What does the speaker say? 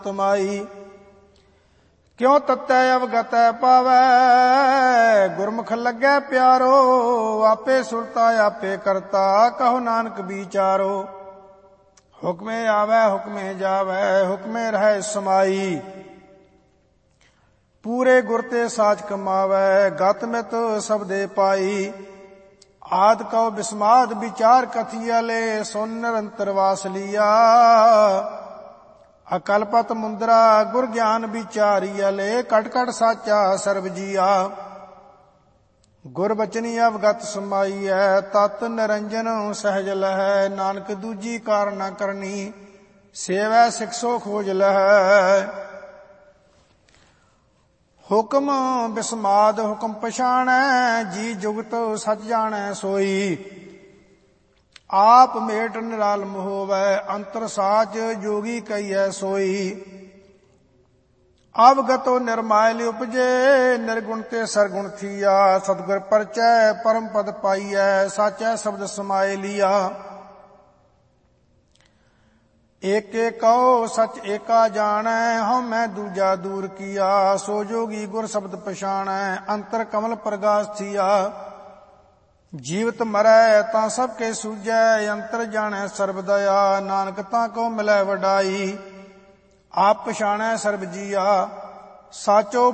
ਤੁਮਾਈ। ਕਿਉ ਤਤੈ ਅਵਗਤੈ ਪਾਵੈ, ਗੁਰਮੁਖ ਲੱਗੈ ਪਿਆਰੋ। ਆਪੇ ਸੁਰਤਾ ਆਪੇ ਕਰਤਾ, ਕਹੋ ਨਾਨਕ ਵਿਚਾਰੋ। ਹੁਕਮੇ ਆਵੈ ਹੁਕਮੇ ਜਾਵੈ, ਹੁਕਮੇ ਰਹਿ ਸਮਾਈ। ਪੂਰੇ ਗੁਰ ਤੇ ਸਾਚ ਕਮਾਵੈ, ਗਤ ਮਿਤ ਸਬਦੇ ਪਾਈ। ਆਦ ਕਉ ਬਿਸਮਾਦ ਵਿਚਾਰ ਕਥੀਅਲੇ, ਸੁਨ ਨਿਰੰਤਰ ਵਾਸ ਲੀਆ। ਅਕਲਪਤ ਮੁੰਦਰਾ ਗੁਰ ਗਿਆਨ ਵਿਚਾਰੀਅਲੇ, ਕਟ ਕਟ ਸਾਚਾ ਸਰਬ ਜੀਆ। ਗੁਰ ਬਚਨੀ ਅਵਗਤ ਸਮਾਈਐ, ਤਤ ਨਿਰੰਜਨ ਸਹਿਜ ਲਹੈ। ਨਾਨਕ ਦੂਜੀ ਕਾਰ ਨ ਕਰਨੀ, ਸੇਵੈ ਸਿਕਸੋ ਖੋਜ ਲਹੈ। ਹੁਕਮ ਬਿਸਮਾਦ ਹੁਕਮ ਪਛਾਣੈ, ਜੀ ਜੁਗਤ ਸਚ ਜਾਣੈ ਸੋਈ। ਆਪ ਮੇਟ ਨਿਰਾਲਮ ਹੋਵੈ, ਅੰਤਰ ਸਾਚ ਜੋਗੀ ਕਹੀਐ ਸੋਈ। ਅਵਗਤੋ ਨਿਰਮਾਇਲ ਉਪਜੇ, ਨਿਰਗੁਣ ਤੇ ਸਰਗੁਣ ਥੀਆ। ਸਤਿਗੁਰ ਪਰਚੈ ਪਰਮ ਪਦ ਪਾਈਐ, ਸਾਚੈ ਸ਼ਬਦ ਸਮਾਏ ਲੀਆ। ਏਕੇ ਕਉ ਸਚ ਏਕਾ ਜਾਣੈ, ਹਉਮੈ ਦੂਜਾ ਦੂਰ ਕੀਆ। ਸੋ ਜੋਗੀ ਗੁਰ ਸ਼ਬਦ ਪਛਾਣੈ, ਅੰਤਰ ਕਮਲ ਪ੍ਰਗਾਸ ਥੀਆ। ਜੀਵਤ ਮਰੈ ਤਾਂ ਸਭ ਕੇ ਸੂਝੈ, ਅੰਤਰ ਜਾਣੈ ਸਰਬ ਦਇਆ। ਨਾਨਕ ਤਾਂ ਕੋ ਮਿਲੈ ਵਡਾਈ, ਆਪ ਪਛਾਣੈ ਸਰਬ ਜੀਆ। ਸਾਚੋ